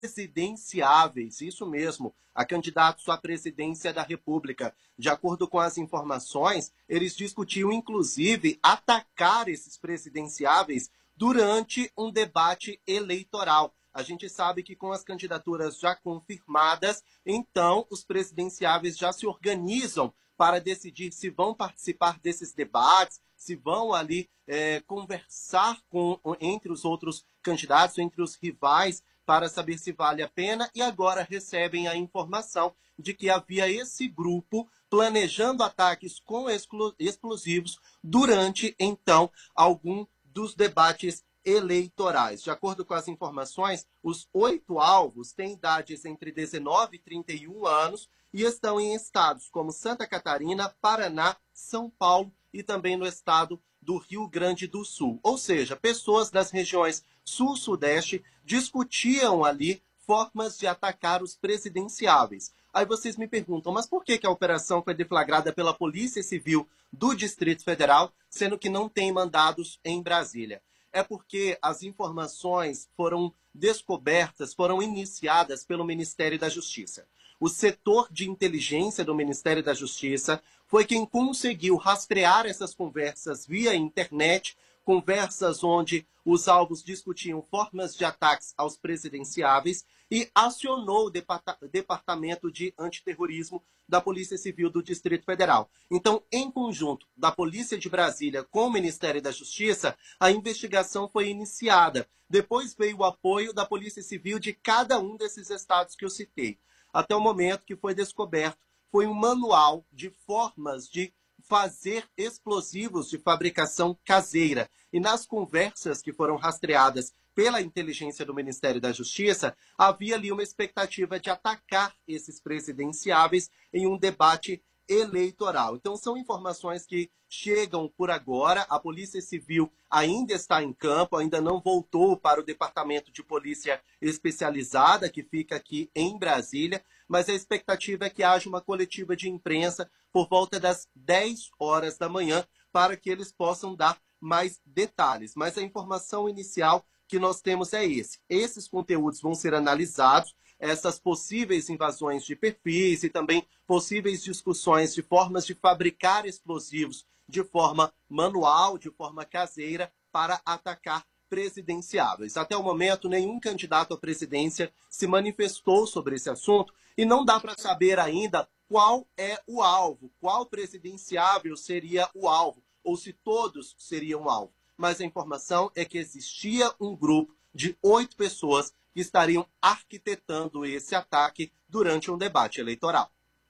presidenciáveis, isso mesmo, a candidatos à presidência da República. De acordo com as informações, eles discutiam, inclusive, atacar esses presidenciáveis durante um debate eleitoral. A gente sabe que com as candidaturas já confirmadas, então os presidenciáveis já se organizam para decidir se vão participar desses debates, se vão ali conversar entre os outros candidatos, entre os rivais, para saber se vale a pena, e agora recebem a informação de que havia esse grupo planejando ataques com explosivos durante, então, algum dos debates eleitorais. De acordo com as informações, os 8 alvos têm idades entre 19 e 31 anos e estão em estados como Santa Catarina, Paraná, São Paulo e também no estado do Rio Grande do Sul. Ou seja, pessoas das regiões sul-sudeste discutiam ali formas de atacar os presidenciáveis. Aí vocês me perguntam, mas por que a operação foi deflagrada pela Polícia Civil do Distrito Federal, sendo que não tem mandados em Brasília? É porque as informações foram descobertas, foram iniciadas pelo Ministério da Justiça. O setor de inteligência do Ministério da Justiça foi quem conseguiu rastrear essas conversas via internet, conversas onde os alvos discutiam formas de ataques aos presidenciáveis e acionou o Departamento de Antiterrorismo da Polícia Civil do Distrito Federal. Então, em conjunto da Polícia de Brasília com o Ministério da Justiça, a investigação foi iniciada. Depois veio o apoio da Polícia Civil de cada um desses estados que eu citei. Até o momento que foi descoberto, foi um manual de formas de fazer explosivos de fabricação caseira. E nas conversas que foram rastreadas pela inteligência do Ministério da Justiça, havia ali uma expectativa de atacar esses presidenciáveis em um debate eleitoral. Então, são informações que chegam por agora. A Polícia Civil ainda está em campo, ainda não voltou para o Departamento de Polícia Especializada, que fica aqui em Brasília, mas a expectativa é que haja uma coletiva de imprensa por volta das 10 horas da manhã, para que eles possam dar mais detalhes. Mas a informação inicial que nós temos é esse. Esses conteúdos vão ser analisados, essas possíveis invasões de perfis e também possíveis discussões de formas de fabricar explosivos de forma manual, de forma caseira, para atacar presidenciáveis. Até o momento, nenhum candidato à presidência se manifestou sobre esse assunto e não dá para saber ainda qual é o alvo, qual presidenciável seria o alvo, ou se todos seriam alvo. Mas a informação é que existia um grupo de 8 pessoas que estariam arquitetando esse ataque durante um debate eleitoral.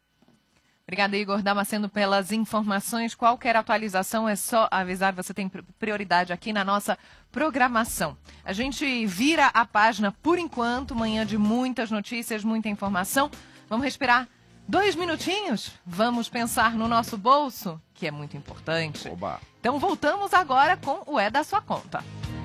Obrigada, Igor Damasceno, pelas informações. Qualquer atualização é só avisar, você tem prioridade aqui na nossa programação. A gente vira a página por enquanto, manhã de muitas notícias, muita informação. Vamos respirar 2 minutinhos? Vamos pensar no nosso bolso, que é muito importante. Oba. Então voltamos agora com o É da Sua Conta.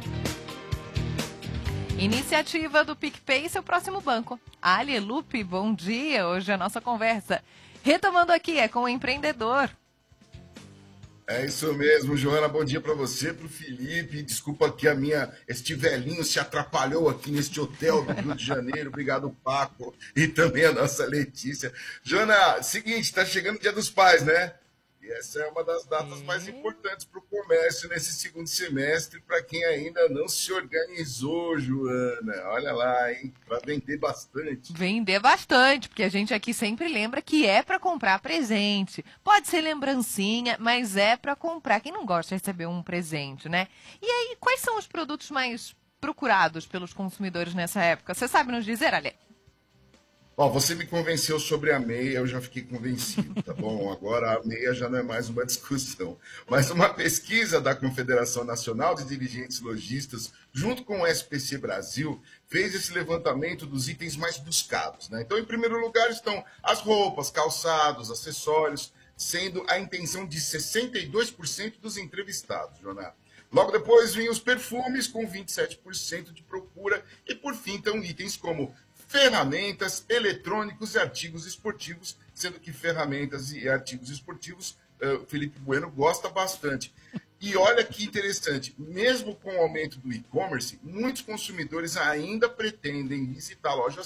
Iniciativa do PicPay, seu próximo banco. Ali Lupe, bom dia. Hoje a nossa conversa, retomando aqui, é com o empreendedor. É isso mesmo, Joana. Bom dia para você, para o Felipe. Desculpa que este velhinho se atrapalhou aqui neste hotel do Rio de Janeiro. Obrigado, Paco. E também a nossa Letícia. Joana, seguinte, está chegando o Dia dos Pais, né? E essa é uma das datas mais importantes para o comércio nesse segundo semestre, para quem ainda não se organizou, Joana. Olha lá, hein? Para vender bastante. Vender bastante, porque a gente aqui sempre lembra que é para comprar presente. Pode ser lembrancinha, mas é para comprar. Quem não gosta de receber um presente, né? E aí, quais são os produtos mais procurados pelos consumidores nessa época? Você sabe nos dizer, Ale? Ó, você me convenceu sobre a meia, eu já fiquei convencido, tá bom? Agora a meia já não é mais uma discussão. Mas uma pesquisa da Confederação Nacional de Dirigentes Lojistas, junto com o SPC Brasil, fez esse levantamento dos itens mais buscados, né? Então, em primeiro lugar estão as roupas, calçados, acessórios, sendo a intenção de 62% dos entrevistados, Joná. Logo depois vinham os perfumes, com 27% de procura. E, por fim, estão itens como ferramentas, eletrônicos e artigos esportivos, sendo que ferramentas e artigos esportivos, Felipe Bueno gosta bastante. E olha que interessante, mesmo com o aumento do e-commerce, muitos consumidores ainda pretendem visitar lojas